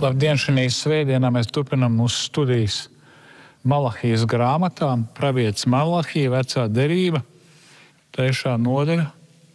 Labdien, šajā svētdienā mēs turpinām mūsu studijas Malahijas grāmatā, pravietis Malahija, vecā derība, 3. nodaļa,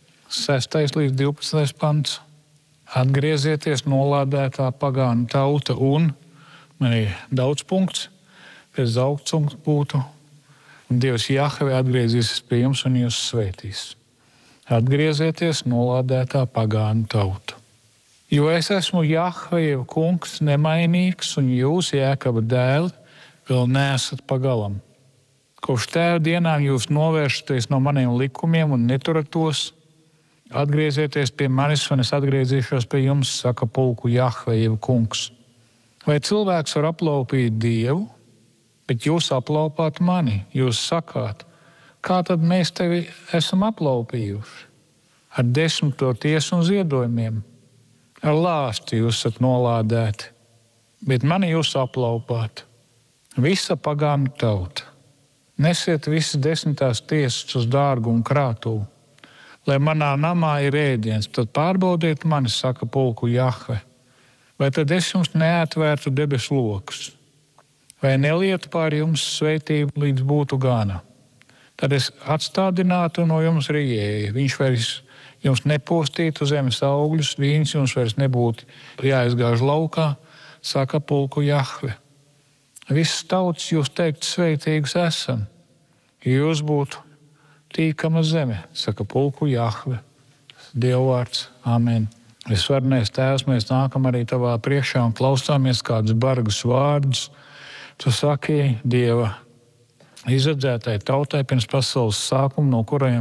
6. līdz 12. pants. Atgriezieties nolādētā pagānu tauta un, man ir daudz punkts, pēc augstums būtu, un Dievs Jahve atgriezīsies pie jums un jūs svētīs. Atgriezieties nolādētā pagānu tauta. Jo es esmu Jahve, jau kungs, nemainīgs, un jūs, Jēkaba dēli, vēl neesat pagalam. Kopš tēva dienām jūs novēršaties no maniem likumiem un neturat tos. Atgriezieties pie manis, un es atgriezīšos pie jums, saka pulku Jahve, jau kungs. Vai cilvēks var aplaupīt Dievu, bet jūs aplaupāt mani? Jūs sakāt, kā tad mēs tevi esam aplaupījuši? Ar 10. tiesu un ziedojumiem. Ar lāsti jūs esat nolādēti, bet mani jūs aplaupāt. Visa pagānu tauta. Nesiet visas 10. tiesas uz dārgu un krātuvu, lai manā namā ir ēdiens, tad pārbaudiet mani, saka pulku Jahve. Vai tad es jums neatvērtu debesu lokus? Vai nelietu pār jums svētību, līdz būtu gana? Tad es atstādinātu no jums rījēju, viņš vairs jums nepostītu zemes augļus, vīns jums vairs nebūtu jāizgāž laukā, saka pulku Jahve. Visas tautas jūs teikt svētīgus esam, ja jūs būtu tīkama zeme, saka pulku Jahve. Dievvvārds, amen. Visvarenais Tēvs, mēs nākam arī tavā priekšā un klausāmies kādus bargus vārdus. Tu saki Dieva izredzētai tautai pirms pasaules sākuma,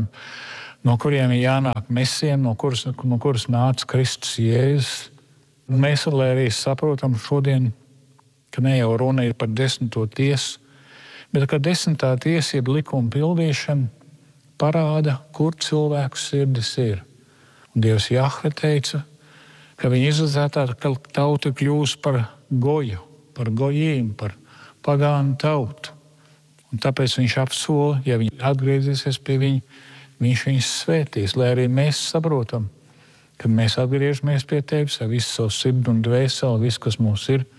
no kuriem ir jānāk mesiem, no kuras nāca Kristus Jēzus. Mēs arī saprotam šodien, ka ne jau runa ir par 10. tiesu, bet ka 10. tiesa, jeb likuma pildīšana, parāda, kur cilvēku sirdis ir. Un Dievs Jahve teica, ka viņa izredzētā tauta kļūs par goju, par gojīm, par pagānu tautu. Un tāpēc viņš apsola, ja viņi atgriezīsies pie viņa, viņš viņus svētīs, lai arī mēs saprotam, ka mēs atgriežamies pie tevis ar visu savu sirdi un dvēseli, visu, kas mums ir,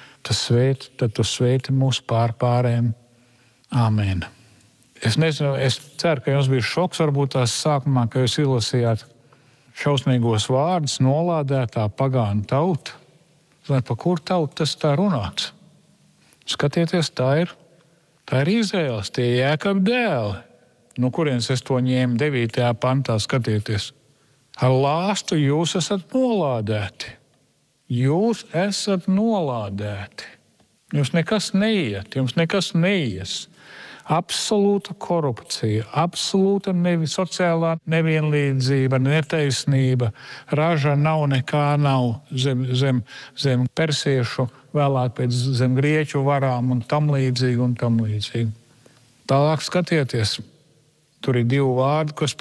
tad tu svēti mūs pārēm. Āmen. Es nezinu, es ceru, ka jums bija šoks varbūt tās sākumā, ka jūs izlasījāt šausmīgos vārdus, nolādētā pagānu tauta. Vai par kur tautu tas tā runāts? Skatieties, tā ir Izraels, tie Jēkaba dēli. No kurienes es to ņēmu 9. pantā, skatieties. Ar lāstu jūs esat nolādēti. Jūs esat nolādēti. Jums nekas neiet, jums nekas neies. Absolūta korupcija, absolūta sociālā nevienlīdzība, netaisnība. Raža nav, nekā nav zem persiešu, vēlāk pēc zem grieķu varām un tam līdzīgi. Tālāk skatieties. Tur ir 2 vārdi, kas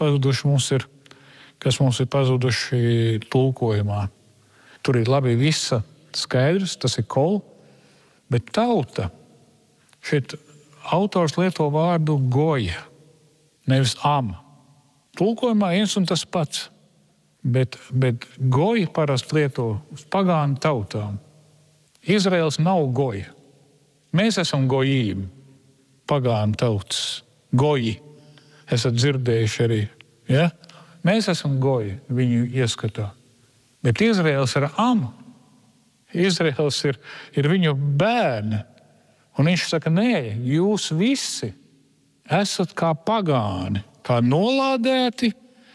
mums ir pazuduši tulkojumā. Tur ir labi visa skaidrs, tas ir kol, bet tauta. Šeit autors lieto vārdu goja, nevis ama. Tulkojumā viens un tas pats, bet goja parasti lieto uz pagānu tautām. Izraels nav goja. Mēs esam gojība, pagānu tautas, goji. Esat dzirdējuši arī, ja? Mēs esam goji viņu ieskatā. Bet Izraels ir ama. Izraels ir viņu bērni. Un viņš saka, nē, jūs visi esat kā pagāni, kā nolādēti,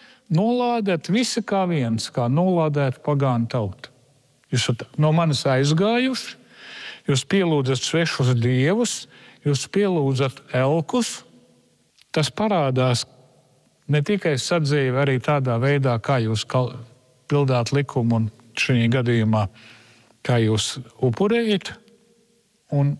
visi kā viens, kā nolādēti pagānu tauta. Jūs esat no manis aizgājuši, jūs pielūdzat svešus dievus, jūs pielūdzat elkus. Tas parādās ne tikai sadzīve, arī tādā veidā, kā jūs pildāt likumu un šajā gadījumā, kā jūs upurējat, un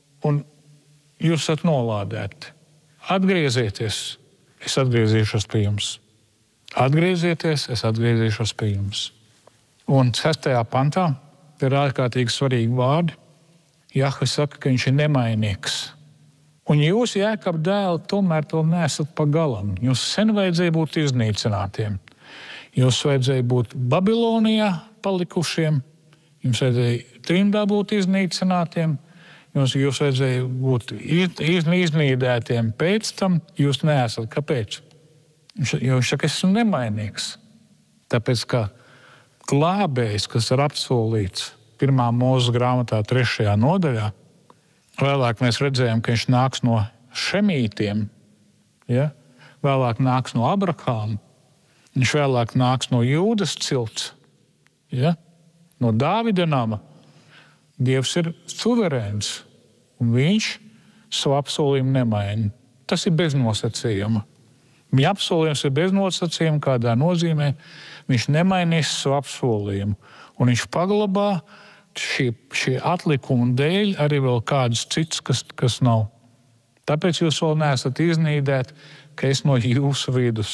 jūs esat nolādēti. Atgriezieties, es atgriezīšos pie jums. Atgriezieties, es atgriezīšos pie jums. Un 6. pantā ir ārkārtīgi svarīgi vārdi. Jahve saka, ka viņš ir nemainīgs. Un jūs, Jēkaba dēli, tomēr to neesat pagalam. Jums sen vajadzēja būt iznīcinātiem. Jums vajadzēja būt Babilonijā palikušiem, jums vajadzēja trimdā būt iznīcinātiem, jūs vajadzēja būt iznīdētiem pēc tam, jūs neesat. Kāpēc? Jo viņš saka, es esmu nemainīgs. Tāpēc, ka glābējs, kas ir apsolīts 1. Mūzes grāmatā 3. nodaļā, vēlāk mēs redzējām, ka viņš nāks no šemītiem, ja? Vēlāk nāks no Abrahāma, viņš vēlāk nāks no Jūdas cilts, ja? No Dāvida nama. Dievs ir suverēns, un viņš savu apsolījumu nemaina. Tas ir bez nosacījuma. Viņa apsolījums ir bez nosacījuma, kādā nozīmē viņš nemainīs savu apsolījumu. Un viņš paglabā šī atlikuma dēļ arī vēl kādus cits, kas nav. Tāpēc jūs vēl neesat iznīdēti, ka es no jūsu vidus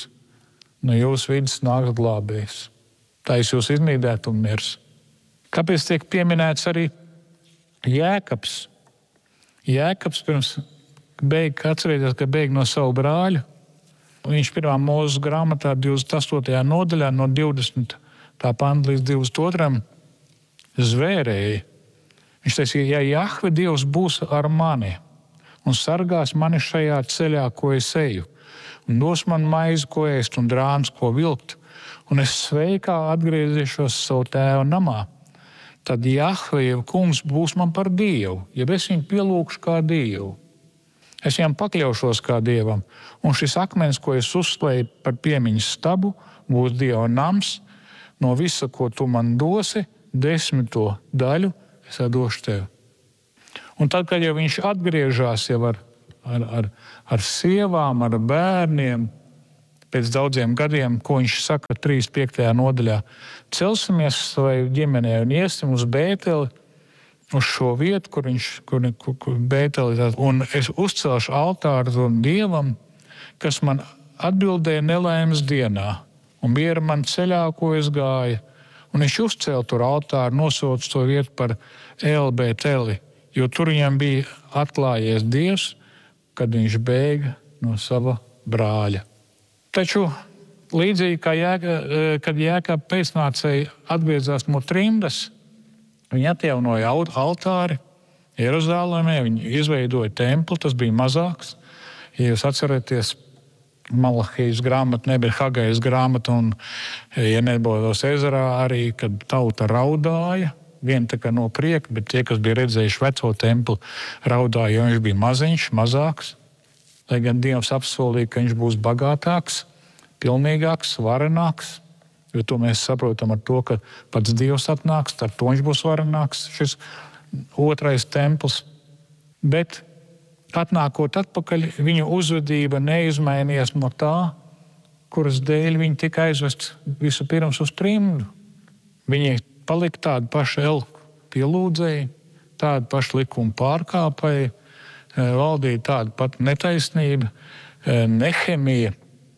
nāks glābējs. Tā es jūs iznīdētu un mirs. Kāpēc tiek pieminēts arī Jēkabs? Jēkabs pirms atcerieties, ka beig no savu brāļu. Viņš 1. Mūzes grāmatā 28. nodaļā no 20. panta līdz 22. zvērēja. Viņš teica, ja Jahve Dievs būs ar mani un sargās mani šajā ceļā, ko es eju, un dos man maizi, ko ēst, un drāns, ko vilkt, un es sveikā atgriezīšos savu tēva namā, tad Jahve, jeb kungs, būs man par Dievu, jeb es viņu pielūgšu kā Dievu. Es viņam pakļaušos kā Dievam, un šis akmens, ko es uzslēju par piemiņas stabu, būs Dieva nams. No visa, ko tu man dosi, 10. daļu es došu tev. Un tad, kad jau viņš atgriežas jau ar sievām, ar bērniem, pēc daudziem gadiem, ko viņš saka 3.5. nodaļā, celsimies savai ģimenei un iesim uz Bēteli, uz šo vietu, kur Bēteli ir. Un es uzcelšu altāru Dievam, kas man atbildēja nelaimes dienā un bija ar man ceļā, ko es gāju. Un viņš uzcēla tur altāru, nosauca to vietu par El-Bēteli, jo tur viņam bija atklājies Dievs, kad viņš bēga no sava brāļa. Taču līdzīgi kā kad Jēkaba pēcnācēji atgriezās no trimdas, viņi atjaunoja altāri Jeruzālēmē, viņi izveidoja templi, tas bija mazāks. Ja jūs atceraties, Malahijas grāmata nebija Hagajas grāmata, un, ja nebūtos Ezerā arī, kad tauta raudāja, vien tā kā no prieka, bet tie, kas bija redzējuši veco templi, raudāja, jo viņš bija maziņš, mazāks. Lai gan Dievs apsolīja, ka viņš būs bagātāks, pilnīgāks, varenāks, jo to mēs saprotam ar to, ka pats Dievs atnāks, ar to viņš būs varenāks, šis otrais templis. Bet atnākot atpakaļ, viņu uzvedība neizmainījās no tā, kuras dēļ viņi tika aizvests vispirms uz trimdu. Viņi palika tādi paši elku pielūdzēji, tādi paši likuma pārkāpēji, valdīja tāda pat netaisnība, Nehemija.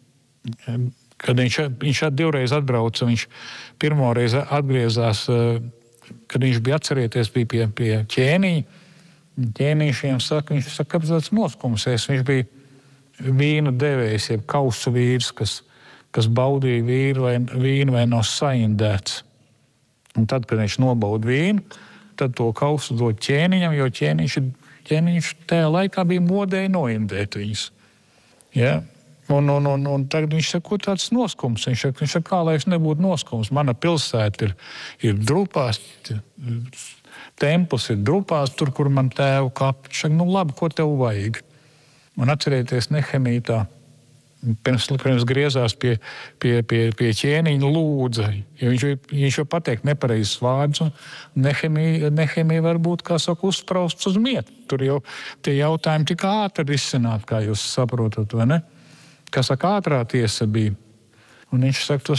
Kad viņš divreiz atbrauca, viņš pirmoreiz atgriezās, kad viņš bija atcerieties, bija pie ķēniņa. Ķēniņšiem saka, viņš saka, kāpēc tāds noskumsies. Viņš bija vīnu devējs, jeb kausu vīrs, kas baudīja vīnu vai nav saindēts. Un tad, kad viņš nobauda vīnu, tad to kausu dod ķēniņam, jo ķēniņš tajā laikā bija modēja noindēt viņus. Ja? Un tagad viņš saka, ko tāds noskums? Viņš saka, kā lai es nebūtu noskums? Mana pilsēta ir drupās, templis ir drupās, tur, kur man tēvu kapi. Viņš saka, labi, ko tev vajag? Un atcerieties, Nehemija pirms griezās pie ķēniņa lūdza, jo viņš jau pateikt nepareizes vārdus, un Nehemija varbūt, kā saka, uzsprausts uz mietu. Tur jau tie jautājumi tik ātri risināt, kā jūs saprotat, vai ne? Kā saka, ātrā tiesa bija. Un viņš saka,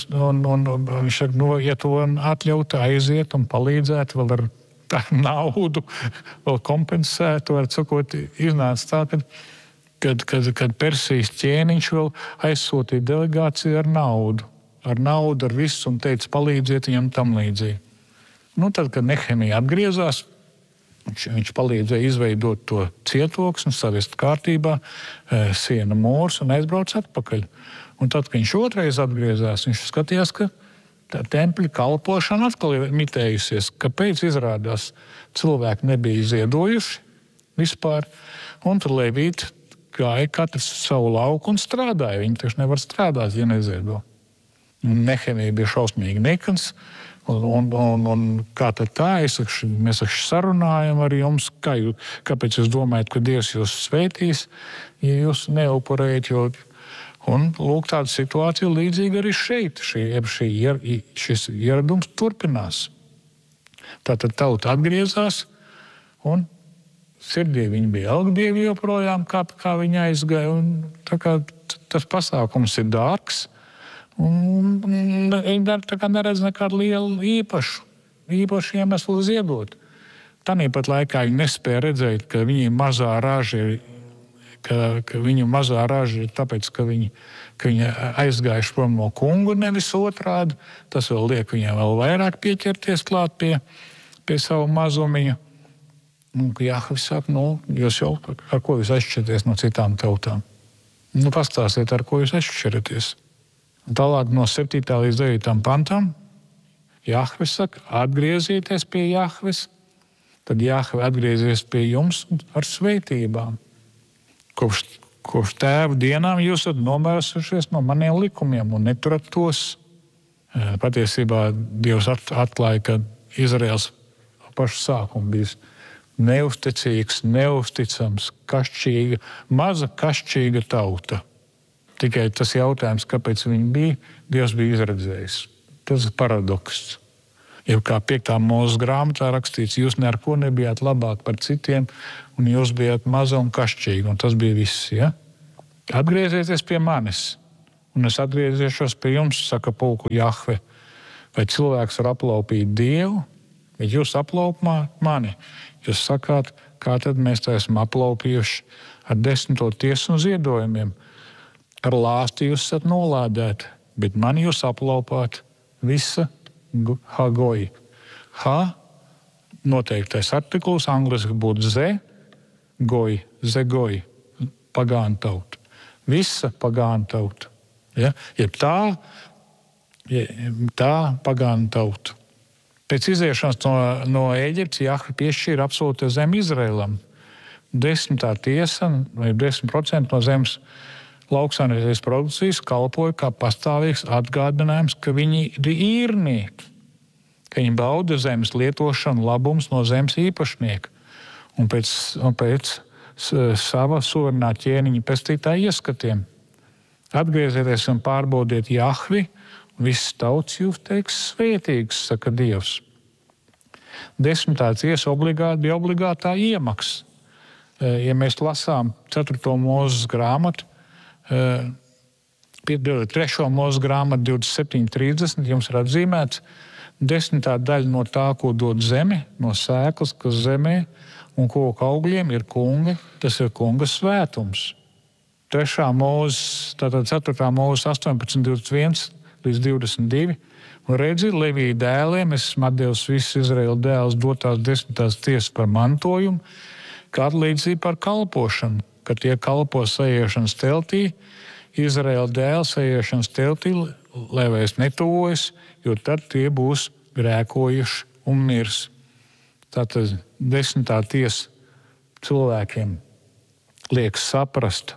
ja to atļaut aiziet un palīdzēt vēl ar tā naudu, vēl kompensēt, var sakot, iznāca tā, kad Persijas ķēniņš vēl aizsūtīja delegāciju ar naudu, ar visu un teica, palīdziet viņam tam līdzīgi. Tad, kad Nehemija atgriezās, viņš palīdzēja izveidot to cietoksni, savest kārtībā, siena mūrs un aizbrauc atpakaļ. Un tad, kad viņš otrais atgriezās, viņš skatījās, ka tā tempļa kalpošana atkal ir mitējusies. Kāpēc izrādās cilvēki nebija ziedojuši vispār, un tad levīti gāja katrs savu lauku un strādāja. Viņi taču nevar strādāt, ja neziedo. Nehemija bija šausmīgi nikns, un kā tad tā, mēs sarunājam ar jums, kāpēc jūs domājat, ka Dievs jūs svētīs, ja jūs neupurējat, un lūk, tāda situācija līdzīga arī šeit. Šis ieradums turpinās. Tātad tauta atgriezās, un sirdī viņi bija algdievi joprojām, kā viņi aizgāja. Tā kā tas pasākums ir dārgs, un viņi neredz nekādu lielu īpašu iemeslu ziedot. Tāpat laikā viņi nespēja redzēt, ka viņiem mazā raža ir, ka viņu mazā raža ir tāpēc, ka viņi aizgājuši prom no kungu, nevis otrādi. Tas vēl liek viņiem vēl vairāk pieķerties klāt pie savu mazumiņu. Jahve saka, jūs jau ar ko jūs atšķiraties no citām tautām? Pastāstiet, ar ko jūs atšķiraties. Tālāk no 7. līdz 9. pantam Jahve saka, atgriezieties pie Jahves, tad Jahve atgriezies pie jums ar svētībām. Kopš tēva dienām jūs esat nomērsušies no maniem likumiem un neturat tos. Patiesībā Dievs atklāja, ka Izraels pašu sākumu bijis neusticīgs, neusticams, kašķīga, maza kašķīga tauta. Tikai tas jautājums, kāpēc viņi bija, Dievs bija izredzējis. Tas ir paradoks. Ja kā 5. mūzes grāmatā rakstīts, jūs ne ar ko nebijāt labāk par citiem, un jūs bijāt maza un kašķīgi, un tas bija viss. Ja? Atgriezieties pie manis, un es atgriezīšos pie jums, saka pulku Jahve. Vai cilvēks var aplaupīt Dievu, bet jūs aplaupāt mani? Jūs sakāt, kā tad mēs tā esam aplaupījuši ar 10. tiesu un ziedojumiem. Ar lāsti jūs esat nolādēti, bet mani jūs aplaupāt visa hagoji. Ha, noteiktais artikls, angliski būtu ze, goji, pagānu tauta. Visa pagānu tauta. Ja? Tā pagānu tauta. Pēc iziešanas no Ēģiptes Jahve piešķīra absolūto zemi Izraēlam. 10. tiesa, vai 10% no zemes lauksaimniecības produkcijas kalpoja kā pastāvīgs atgādinājums, ka viņi ir īrnieki, ka viņi bauda zemes lietošanu labums no zemes īpašnieka un pēc sava suverenā ķēniņa pestītāja ieskatiem. Atgriezieties un pārbaudiet Jahvi, un viss tauts jūs teiks svētīgs, saka Dievs. 10. tiesa bija obligātā iemaksa. Ja mēs lasām 4. mūzes grāmatu, 3. mūzes grāmatu 27.30, jums ir atzīmēts 10. daļa no tā, ko dod zeme, no sēklas, kas zemē un koku augļiem ir kunga, tas ir kunga svētums. 3. mūzes, tātad 4. mūzes 18.21 līdz 22. Un redzi, Levija dēliem, es esmu atdevis visus Izraēla dēlus dotās 10. tiesas par mantojumu, kā atlīdzība par kalpošanu, ka tie kalpo sajiešanas teltī, Izraēla dēli sajiešanas teltī, lai vairs netuvojas, jo tad tie būs grēkojuši un mirs. Tātad 10. tiesa cilvēkiem liek saprast,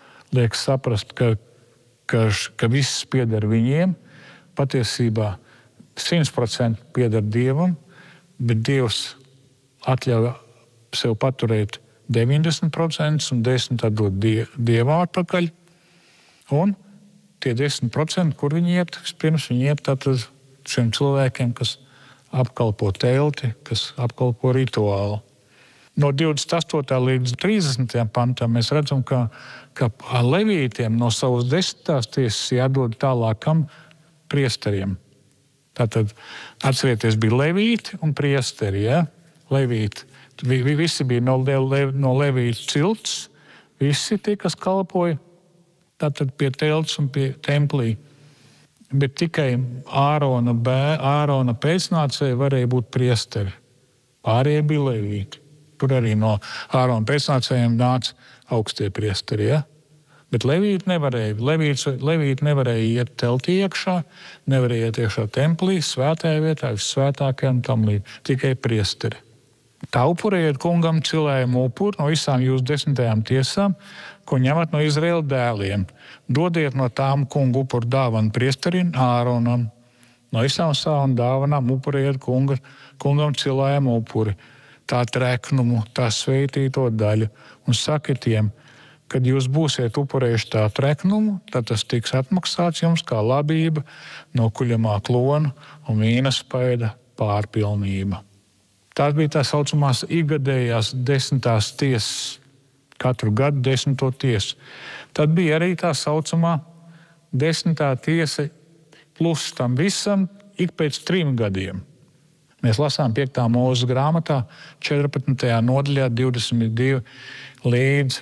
ka viss pieder viņiem, patiesībā 100% pieder Dievam, bet Dievs atļauj sev paturēt 90% un 10% dod Dievam atpakaļ. Un tie 10%, kur viņi iet, pirms viņi iet tātad šiem cilvēkiem, kas apkalpo telti, kas apkalpo rituālu. No 28. līdz 30. pantam mēs redzam, ka levītiem no savas 10. tiesas jādod tālākam priesteriem. Tātad atcerieties, bija levīti un priesteri. Ja? Levīti. Visi bija no levītu cilts, visi tie, kas kalpoja tātad pie telts un pie templī. Bet tikai Ārona pēcnācēji varēja būt priesteri. Pārējie bija levīti. Tur arī no Ārona pēcnācējiem nāca augstie priesteri. Ja? Bet levīti nevarēja. Levīti nevarēja iet teltī iekšā, nevarēja iet iekšā templī, svētajā vietā, vissvētākajā un tam līdz. Tikai priesteri. Tā upurējiet kungam cilējumu upuri no visām jūsu 10. tiesām, ko ņemat no Izraēla dēliem. Dodiet no tām kungu upuru dāvanu priesterim Āronam. No visām savām dāvanām upurējiet kungam cilējumu upuri, tā treknumu, tā sveitīto daļu. Un sakiet tiem, kad jūs būsiet upurējuši tā treknumu, tad tas tiks atmaksāts jums kā labība no kuļamā klona un vīna spaida pārpilnība. Tās bija tā saucamās ikgadējās 10. tiesas, katru gadu 10. tiesu. Tad bija arī tā saucamā 10. tiesa plus tam visam ik pēc 3 gadiem. Mēs lasām 5. mūzes grāmatā 14. nodaļā 22 līdz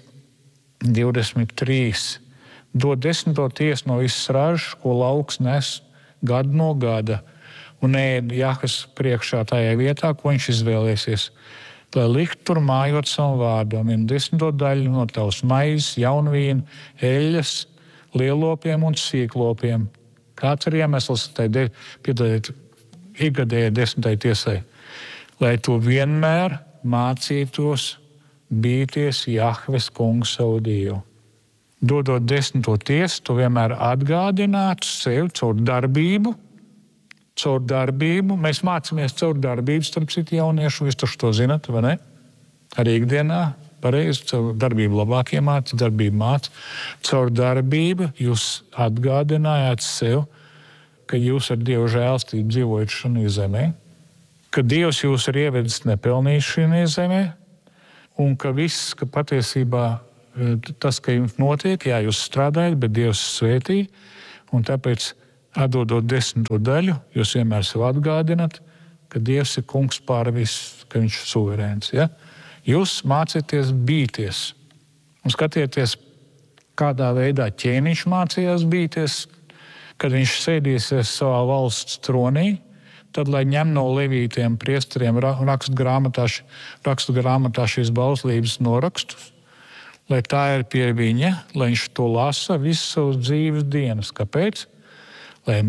23. Dod 10. tiesu no visas ražas, ko lauks nes gadu no gada, un ēd Jahves priekšā tajā vietā, ko viņš izvēlēsies, lai likt tur mājot savam vārdam, un 10. daļu no tavas maizes, jaunvīna, eļļas, lielopiem un sīklopiem. Kāds ir iemesls tai ikgadējai 10. tiesai? Lai tu vienmēr mācītos bīties Jahves kungu savu Dievu. Dodot 10. tiesu, tu vienmēr atgādinātu sev caur darbību. Caur darbību. Mēs mācāmies caur darbību, starp citu jauniešu, jūs taču to zinat, vai ne? Arī ikdienā, pareizi, caur darbību labāk iemācīt, darbību mācīt. Caur darbību jūs atgādinājāt sev, ka jūs ar Dievu žēlstību dzīvojat šajā zemē, ka Dievs jūs ir ievedis nepelnījis šajā zemē, un ka viss, ka patiesībā tas, ka jums notiek, jā, jūs strādājat, bet Dievs svētī, un tāpēc atdodot 10. daļu, jūs vienmēr sev atgādināt, ka Dievs ir kungs pār visu, ka viņš ir suverēns. Ja? Jūs mācieties bīties. Un skatieties, kādā veidā ķēniņš mācījās bīties, kad viņš sēdīsies savā valsts tronī, tad, lai ņem no levītiem priesteriem rakstu grāmatā šīs bauslības norakstus, lai tā ir pie viņa, lai viņš to lasa visu savas dzīves dienas. Kāpēc? Lai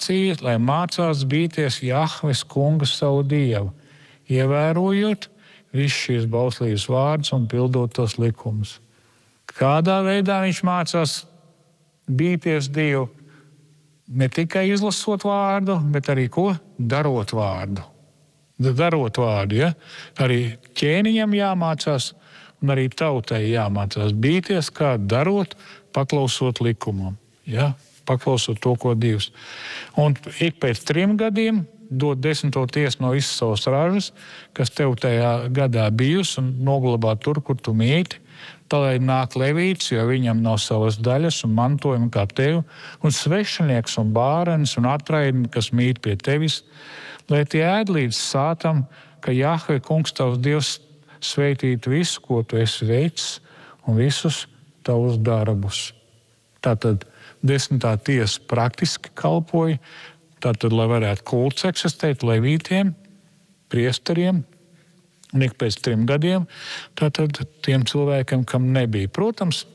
mācās bīties Jahves kunga savu Dievu, ievērojot visu šīs bauslības vārdus un pildot tos likumus. Kādā veidā viņš mācās bīties Dievu? Ne tikai izlasot vārdu, bet arī ko? Darot vārdu. Darot vārdu, ja? Arī ķēniņam jāmācās un arī tautai jāmācās bīties, kā darot, paklausot likumam. Ja? Paklausot to, ko Dievs. Un ik pēc 3 gadiem dod 10. tiesu no visas savas ražas, kas tev tajā gadā bijusi, un noglabā tur, kur tu mīti. Tā lai nāk levīts, jo viņam nav savas daļas un mantojuma kā tev, un svešinieks un bārenis un atraidni, kas mīt pie tevis, lai tie ēd līdz sātam, ka Jahve kungs tavs Dievs sveitītu visu, ko tu esi veicis, un visus tavus darbus. Tātad 10. tiesa praktiski kalpoja, tātad, lai varētu kults eksistēt levītiem, priesteriem, un ik pēc 3 gadiem, tātad tiem cilvēkiem, kam nebija. Protams,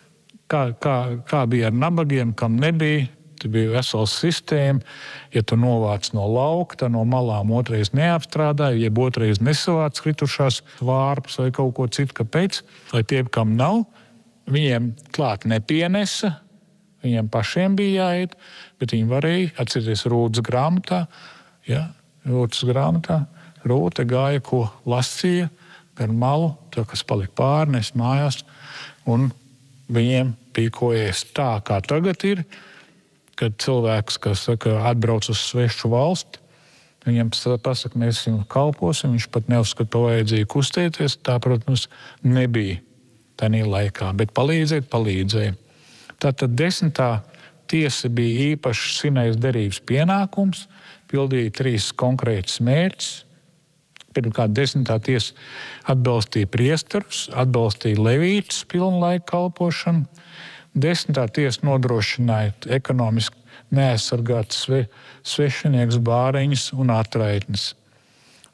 kā bija ar nabagiem, kam nebija, tur bija vesela sistēma. Ja tu novāc no lauka, tad no malām otrais neapstrādāja, jeb otrais nesavāc kritušās vārpas vai kaut ko citu. Kāpēc? Lai tie, kam nav, viņiem klāt nepienesa, viņiem pašiem bija jāiet, bet viņi varēja atcerēties Rūtas grāmatā. Ja? Rūtas grāmatā Rūta gāja, ko lasīja gar malu, to, kas palika pārnes mājās, un viņiem bija ko ēst. Tā kā tagad ir, kad cilvēks, kas saka, atbrauc uz svešu valsti, viņam pasaka, mēs jums kalposim, viņš pat neuzskata pa vajadzīgu kustēties. Tā, protams, nebija tajā laikā, bet palīdzēja. Tātad 10. tiesa bija īpašs sinējas derības pienākums, pildīja 3 konkrētus mērķus. Pirmkārt, 10. tiesa atbalstīja priesterus, atbalstīja levītus pilnlaika kalpošanu. 10. tiesa nodrošināja ekonomiski neaizsargātus svešinieks, bāriņus un atraitnes.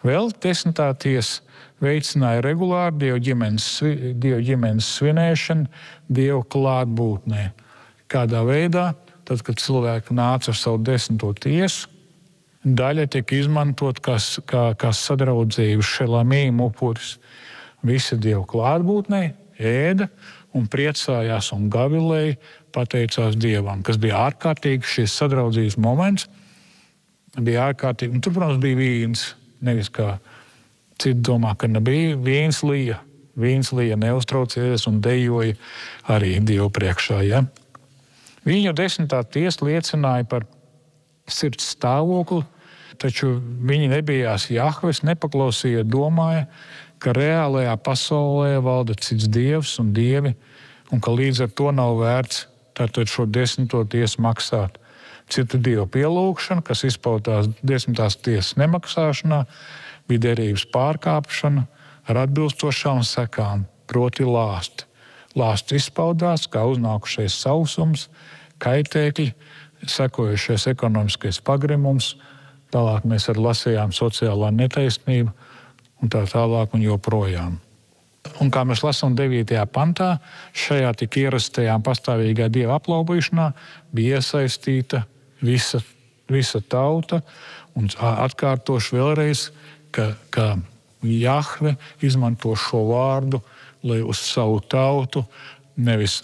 Vēl 10. tiesa veicināja regulāru Dieva ģimenes svinēšanu Dieva klātbūtnē. Kādā veidā? Tad, kad cilvēki nāca ar savu 10. tiesu, daļa tika izmantot kā sadraudzības šelamīm upuris. Visi Dieva klātbūtnē ēda un priecājās un gavilēja, pateicās Dievam, kas bija ārkārtīgi šis sadraudzības moments. Bija ārkārtīgi, un tur, protams, bija vīns, nevis kā citi domā, ka nebija vīns lija. Vīns lija neuztraucies un dejoja arī Dievu priekšā. Ja? Viņu 10. tiesa liecināja par sirds stāvokli, taču viņi nebijās Jahves, nepaklausīja, domāja, ka reālajā pasaulē valda cits dievs un dievi, un ka līdz ar to nav vērts tātad šo 10. tiesu maksāt. Citu dievu pielūgšana, kas izpautās 10. tiesas nemaksāšanā, bija derības pārkāpšana ar atbilstošām sekām, proti lāsti. Lāsts izpaudās kā uznākušais sausums, kaitēkļi, sekojušais ekonomiskais pagrimums, tālāk mēs arī lasījām sociālā netaisnība un tā tālāk un joprojām. Un kā mēs lasām 9. pantā, šajā tik ierastajā pastāvīgā dieva aplaupīšanā bija iesaistīta visa tauta, un atkārtošu vēlreiz, ka Jahve izmanto šo vārdu, lai uz savu tautu nevis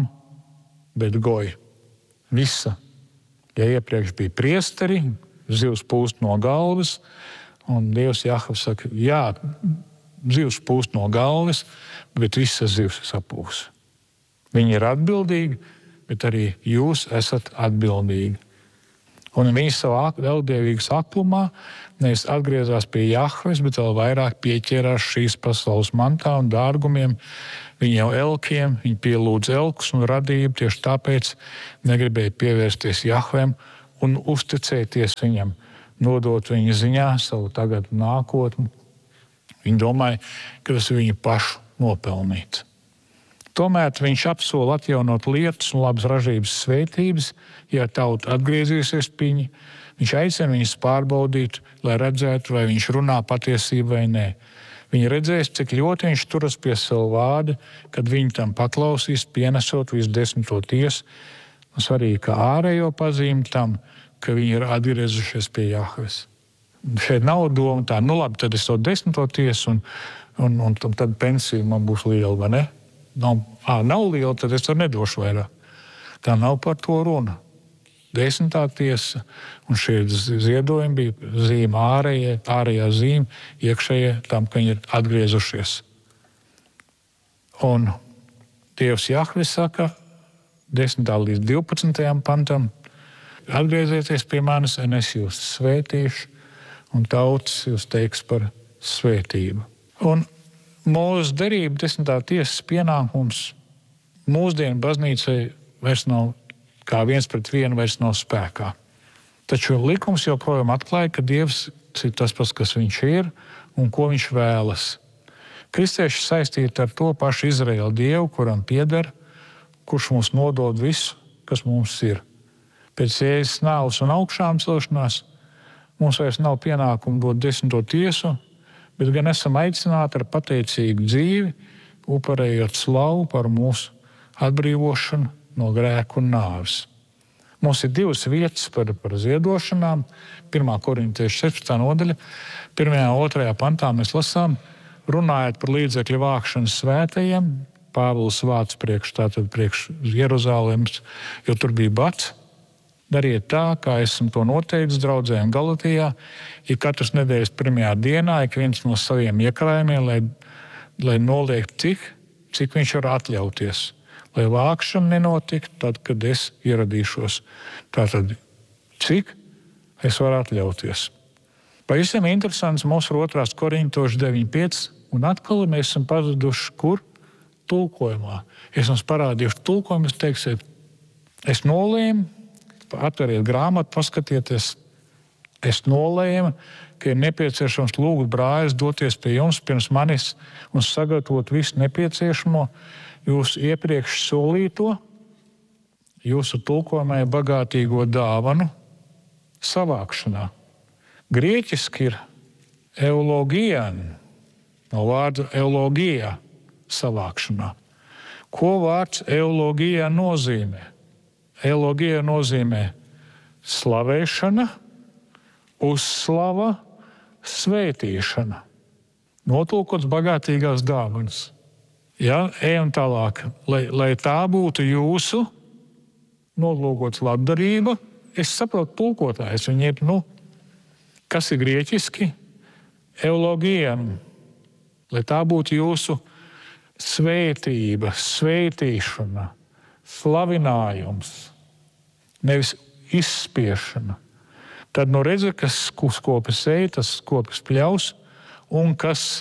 bet goj. Visa. Ja iepriekš bija priesteri, zivs pūst no galvas, un Dievs Jahve saka, jā, zivs pūst no galvas, bet visa zivs sapūs. Viņi ir atbildīgi, bet arī jūs esat atbildīgi. Un viņi savā ļaundievīgas aklumā nevis atgriezās pie Jahves, bet vēl vairāk pieķērās šīs pasaules mantā un dārgumiem. Viņi jau elkiem, viņi pielūdz elkus un radību, tieši tāpēc negribēja pievērsties Jahvem un uzticēties viņam, nodot viņa ziņā savu tagad nākotni. Viņi domāja, ka tas ir viņu pašu nopelnīts. Tomēr viņš apsola atjaunot lietas un labas ražības svētības, ja tauta atgriezīsies pie viņa. Viņš aicina viņus pārbaudīt, lai redzētu, vai viņš runā patiesību vai nē. Viņi redzēs, cik ļoti viņš turas pie savu vārdu, kad viņi tam paklausīs, pienesot visu 10. tiesu. Un svarīgi, ka ārējo pazīmi tam, ka viņi ir atgriezušies pie Jahves. Šeit nav doma tā, nu labi, tad es to 10. tiesu un tad pensija man būs liela, vai ne? Nav liela, tad es to nedošu vairāk. Tā nav par to runa. 10. tiesa, un šie ziedojumi bija zīme ārējā zīme, iekšējie tam, ka viņi ir atgriezušies. Un Dievs Jahve saka 10. līdz 12. pantam, atgriezieties pie manis, un es jūs svētīšu, un tautas jūs teiks par svētību. Un mūsu derība 10. tiesas pienākums mūsdienu baznīcai vairs nav kā 1:1 vairs nav spēkā. Taču likums joprojām atklāja, ka Dievs ir tas pats, kas viņš ir un ko viņš vēlas. Kristieši saistīti ar to pašu Izraēlu Dievu, kuram pieder, kurš mums nodod visu, kas mums ir. Pēc Jēzus nāves un augšām celšanās mums vairs nav pienākumu dot 10. tiesu, bet gan esam aicināti ar pateicīgu dzīvi, upurējot slavu par mūsu atbrīvošanu no grēka un nāves. Mums ir 2 vietas par ziedošanām. 1. Korintiešu 16. nodaļa, 1. un 2. pantā mēs lasām, runājot par līdzekļu vākšanu svētajiem, Pāvils vāc priekš Jeruzālēmas, jo tur bija bats. Dariet tā, kā esam to noteicis draudzēm Galatijā, ja katras nedēļas 1. dienā ik viens no saviem iekrājumiem, lai noliek cik viņš var atļauties, lai vākšana nenotiktu tad, kad es ieradīšos. Tātad, cik es varu atļauties. Pavisam interesants mums ir 2. Korintiešu 9:5, un atkal mēs esam pazuduši, kur? Tulkojumā. Es jums parādīšu tulkojumu, teiksiet, es nolēmu, atveriet grāmatu, paskatieties, es nolēmu, ka ir nepieciešams lūgt brāļus doties pie jums pirms manis un sagatavot visu nepieciešamo, jūsu iepriekš solīto, jūsu tulkojumai bagātīgo dāvanu savākšanā. Grieķiski ir eulogien, no vārda eulogija savākšanā. Ko vārds eulogija nozīmē? Eulogija nozīmē slavēšana, uzslava, svētīšana. Notulkots bagātīgās dāvanas. Ja, ejam tālāk. Lai tā būtu jūsu nolūkots labdarība, es saprotu tulkotājs. Viņi ir, kas ir grieķiski? Eulogien. Lai tā būtu jūsu svētība, svētīšana, slavinājums, nevis izspiešana. Tad redzi, kas kopas sēja, tas kopas pļaus, un kas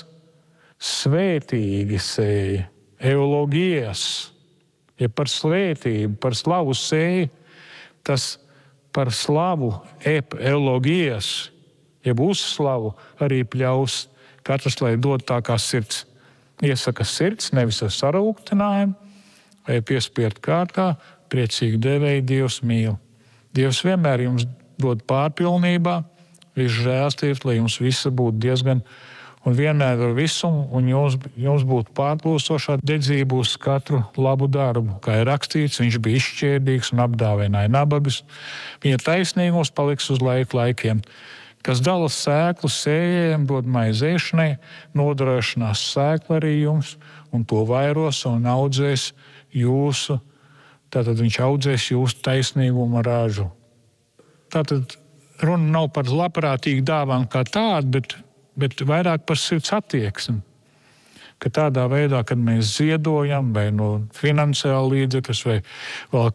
svētīgi sēja, eulogijas, ja par svētību, par slavu sēja, tas par slavu, eulogijas, jeb uzslavu arī pļaus, katrs, lai dod tā kā sirds. Iesaka sirds, nevis ar sarūktinājumu, vai piespiedu kārtā, priecīgi devēji Dievs mīl. Dievs vienmēr jums dod pārpilnībā, viss žēlstības, lai jums visa būtu diezgan un vienmēr ar visumu, un jums būtu pārplūstošā dedzība uz katru labu darbu. Kā ir rakstīts, viņš bija izšķērdīgs un apdāvināja nabagus. Viņa taisnīgums paliks uz laikiem. Kas dala sēklu sējējiem, dod maizēšanai, nodrošinās sēklu arī jums, un to vairos un audzēs jūsu, tātad viņš audzēs jūsu taisnīgumu ražu. Tātad runa nav par labprātīgu dāvanu kā tādu, bet vairāk par sirds attieksmi. Ka tādā veidā, kad mēs ziedojam vai no finansiāli līdzekļus vai vēl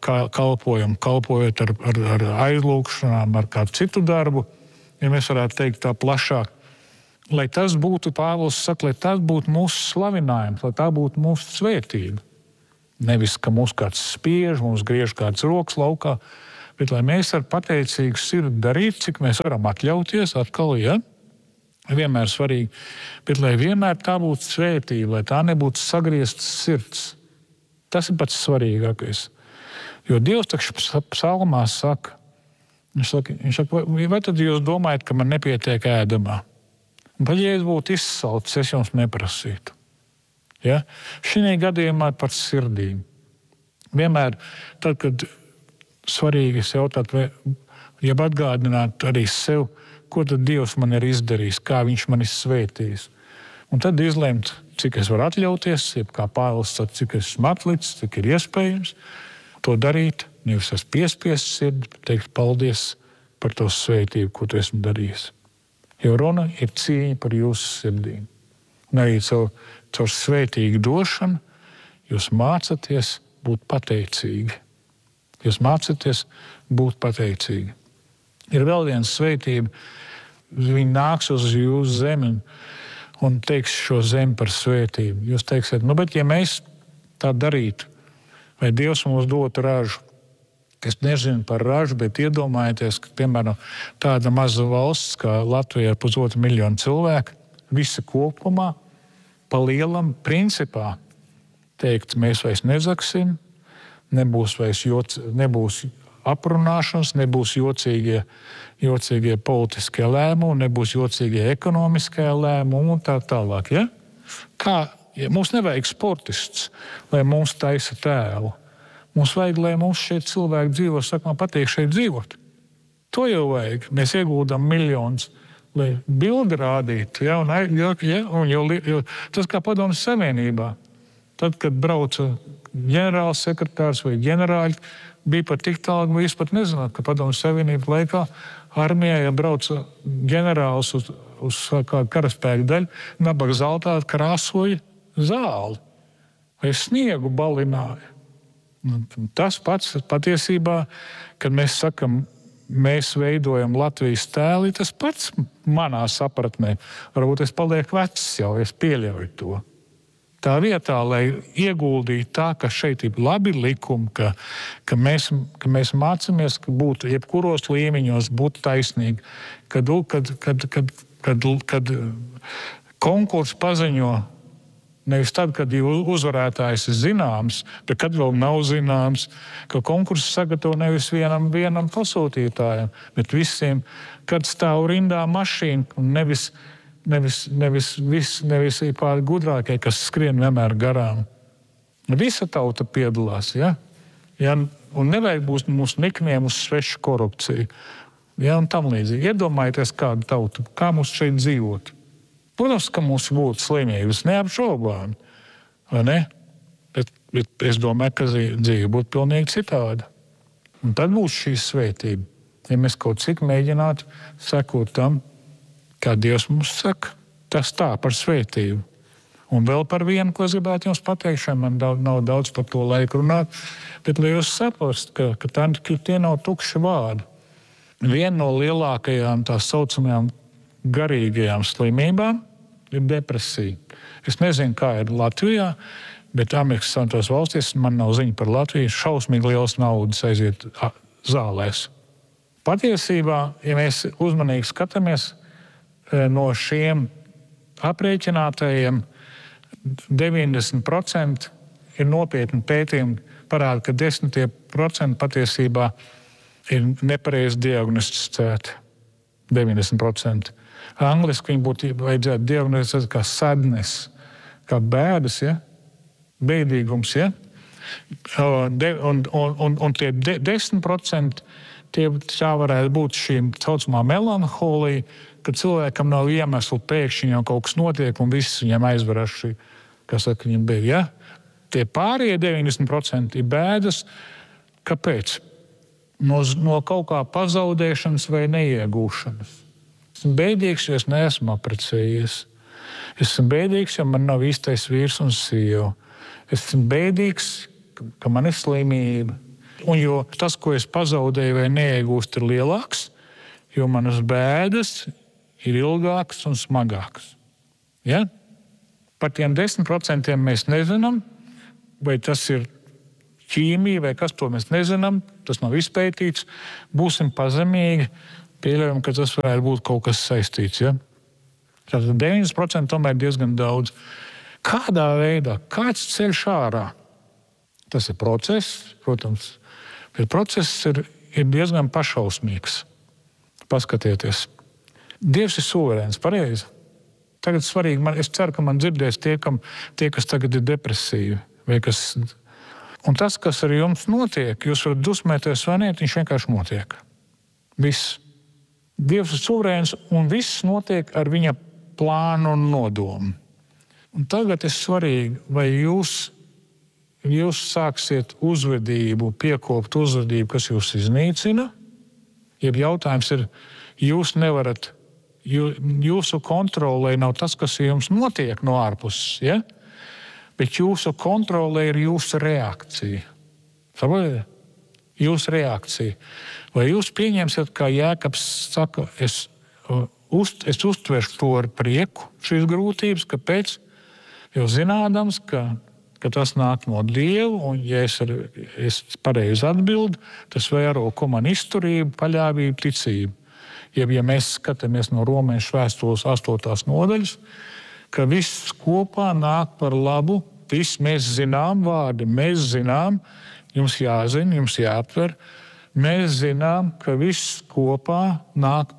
kalpojot ar aizlūgšanām, ar kādu citu darbu, ja mēs varētu teikt tā plašāk, lai tas būtu, Pāvils saka, lai tas būtu mūsu slavinājums, lai tā būtu mūsu svētība. Nevis, ka mūs kāds spiež, mums griež kāds rokas laukā, bet lai mēs ar pateicīgu sirdi darītu, cik mēs varam atļauties atkal, ja? Vienmēr svarīgi, bet lai vienmēr tā būtu svētība, lai tā nebūtu sagrieztas sirds. Tas ir pats svarīgākais. Jo Dievs taču psalmā saka, viņš saka, vai tad jūs domājat, ka man nepietiek ēdamā? Un pat ja es būtu izsalcis, es jums neprasītu. Ja? Šī gadījumā par sirdīm. Vienmēr tad, kad svarīgi es jautātu, ja atgādināt arī sev, ko tad Dievs man ir izdarījis, kā viņš man ir svētījis. Un tad izlemt, cik es varu atļauties, jeb kā Pāvils saka, cik es esmu atlicis, cik ir iespējams to darīt. Nevis es piespiestu sirdi, bet teikt paldies par to svētību, ko tu esmu darījis. Jo runa ir cīņa par jūsu sirdīm. Un arī caur svētīgu došanu jūs mācaties būt pateicīgi. Jūs mācaties būt pateicīgi. Ir vēl viena svētība. Viņi nāks uz jūsu zemi un teiks šo zemi par svētību. Jūs teiksiet, bet ja mēs tā darītu, vai Dievs mums dotu ražu, es nezinu par ražu, bet iedomājieties, ka, piemēram, tāda maza valsts kā Latvija ar 1,5 miljonu cilvēku, visi kopumā, pa lielam principā teikt, mēs vairs nezaksim, nebūs aprunāšanas, nebūs jocīgie politiskie lēmumi, nebūs jocīgie ekonomiskie lēmumi un tā tālāk. Ja? Mums nevajag sportists, lai mums taisa tēlu. Mums vajag, lai mums šeit cilvēki dzīvo, saka, man patīk šeit dzīvot. To jau vajag. Mēs ieguldam miljonus, lai bildi rādītu. Ja? Jo tas kā Padomju Savienībā. Tad, kad brauca ģenerāls sekretārs vai ģenerāļi, bija pat tik tālu, ka jūs pat nezināt, ka Padomju Savienības laikā armijā, ja brauca ģenerālis uz kādu karaspēku daļu, nabaga zeltā krāsoja zāli vai sniegu balināja. Tas pats patiesībā, kad mēs sakam, mēs veidojam Latvijas tēli, tas pats manā sapratnē. Varbūt es palieku vecs jau, es pieļauju to. Tā vietā, lai ieguldītu tā, ka šeit ir labi likumi, ka mēs mācāmies, ka būtu jebkuros līmeņos būt taisnīgi, kad konkurss paziņo nevis tad, kad uzvarētājs ir zināms, bet kad vēl nav zināms, ka konkurss sagatavo nevis vienam pasūtītājam, bet visiem, kad stāv rindā mašīna un nevis nevis pār gudrākie, kas skrien vienmēr garām. Visa tauta piedalās, ja? Un nevajag būt mūsu nikniem uz svešu korupciju. Ja, un tam līdzīgi. Iedomājieties kādu tautu, kā mums šeit dzīvot. Protams, ka mums būtu slimības, neapšaubām. Vai ne? Bet es domāju, ka dzīve būtu pilnīgi citāda. Un tad būs šī svētība. Ja mēs kaut cik mēģinātu sekot tam, kā Dievs mums saka, tas tā par svētību. Un vēl par vienu, ko es gribētu jums pateikt, man nav daudz par to laiku runāt, bet lai jūs saprast, ka tie nav tukši vārdi. Viena no lielākajām tā saucamajām garīgajām slimībām ir depresija. Es nezinu, kā ir Latvijā, bet Amerikas Savienotās valstīs, man nav ziņa par Latviju, šausmīgi liels naudas aiziet zālēs. Patiesībā, ja mēs uzmanīgi skatāmies, no šiem aprēķinātajiem 90% ir nopietni pētījumi, parāda, ka 10% patiesībā ir nepareizi diagnosticēti. 90%. Angliski viņi būtu vajadzētu diagnosticēt kā sadness, kā bēdas, ja? Bēdīgums. Ja? Un tie 10% tā varētu būt šī saucamā melanholija, kad cilvēkam nav iemeslu pēkšņi jau kaut kas notiek un viss viņam aizveras šī, kas saka, viņam bija. Ja? Tie pārējie 90% ir bēdas. Kāpēc? No kaut kā pazaudēšanas vai neiegūšanas. Esmu bēdīgs, jo es neesmu apprecējies. Esmu bēdīgs, jo man nav īstais vīrs un sieva. Esmu bēdīgs, ka man ir slimība. Un jo tas, ko es pazaudēju vai neiegūstu, ir lielāks, jo manas bēdas ir ilgākas un smagākas. Ja? Par tiem 10% mēs nezinām, vai tas ir ķīmija vai kas, to mēs nezinām, tas nav izpētīts. Būsim pazemīgi, pieļaujam, ka tas varētu būt kaut kas saistīts. Ja? Tātad 90% tomēr diezgan daudz. Kādā veidā? Kāds ceļš ārā? Tas ir process, protams, bet process ir diezgan pašausmīgs. Paskatieties. Dievs ir suverēns, pareizi. Tagad svarīgi, es ceru, ka man dzirdēs tie, kas tagad ir depresīvi. Un tas, kas ar jums notiek, jūs varat dusmēties vai nē, viņš vienkārši notiek. Viss. Dievs ir suverēns un viss notiek ar viņa plānu un nodomu. Un tagad ir svarīgi, vai jūs sāksiet uzvedību, piekopt uzvedību, kas jūs iznīcina. Jeb jautājums ir, jūs nevarat, jūsu kontrolē nav tas, kas jums notiek no ārpuses, ja? Bet jūsu kontrolē ir jūsu reakcija. Saprotiet? Jūsu reakcija. Vai jūs pieņemsiet, kā Jēkabs saka, es uztveršu to ar prieku, šīs grūtības, kāpēc? Jo zinādams, ka tas nāk no Dieva, un ja es pareizi atbildu, tas vēro, ko man izturība, paļāvība, ticība. Ja mēs skatāmies no Romiešu vēstules 8. nodaļas, ka viss kopā nāk par labu, viss mēs zinām vārdi, mēs zinām, jums jāzina, jums jāaptver, mēs zinām, ka viss kopā nāk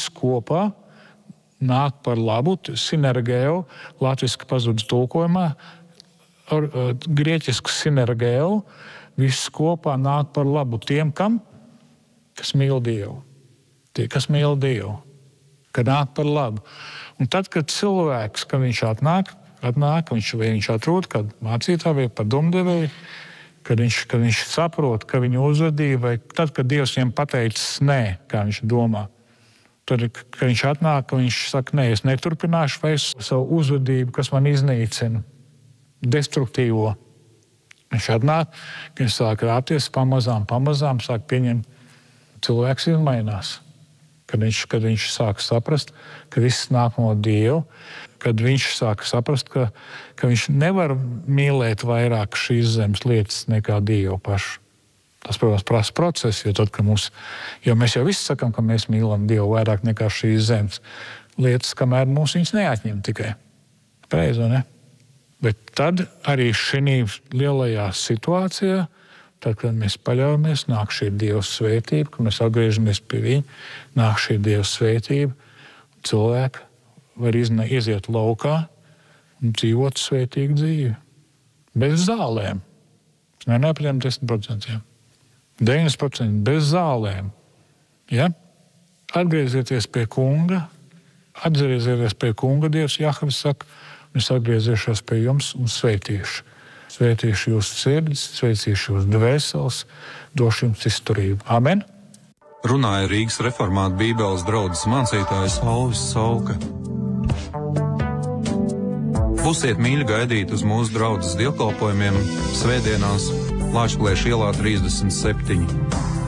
par labu, sinergeo, latviski pazudis tulkojumā, grieķiski sinergeo, viss kopā nāk par labu tiem, kas mīl Dievu. Tie, kas mīl Dievu, ka nāk par labu. Un tad, kad cilvēks, kad viņš atnāk, viņš atrod kādu mācītāju vai padomdevēju, kad viņš saprot, ka viņa uzvedība, vai tad, kad Dievs viņam pateicis nē, kā viņš domā, tad, kad viņš atnāk, ka viņš saka, nē, es neturpināšu vairs savu uzvedību, kas man iznīcina, destruktīvo. Viņš atnāk, ka viņš sāk rāpties pamazām, sāk pieņemt, cilvēks izmainās. Kad viņš sāk saprast, ka viss nāk no Dieva, kad viņš sāk saprast, ka viņš nevar mīlēt vairāk šīs zemes lietas nekā Dievu pašu. Tas, protams, prasa procesu, jo mēs jau visi sakam, ka mēs mīlam Dievu vairāk nekā šīs zemes lietas, kamēr mums viņas neatņem tikai. Pareizi, ne? Bet tad arī šī lielajā situācijā, tad, kad mēs paļaujamies, nāk šī Dieva svētība, kad mēs atgriežamies pie viņa, nāk šī Dieva svētība, cilvēki var iziet laukā un dzīvot svētīgu dzīvi. Bez zālēm. Es nerunāju par 10%. 90% bez zālēm. Ja? Atgriezieties pie kunga. Atgriezieties pie kunga, Dievs Jahve saka, un es atgriezīšos pie jums un sveitīšu. Sveitīšu jūsu sirdis, sveitīšu jūsu dvēseles, došu jums izturību. Amen! Runāja Rīgas reformātu Bībeles draudzes mācītājs Alvis Sauka. Būsiet mīļi gaidīt uz mūsu draudzes dievkalpojumiem svētdienās Lāčplēša ielā 37.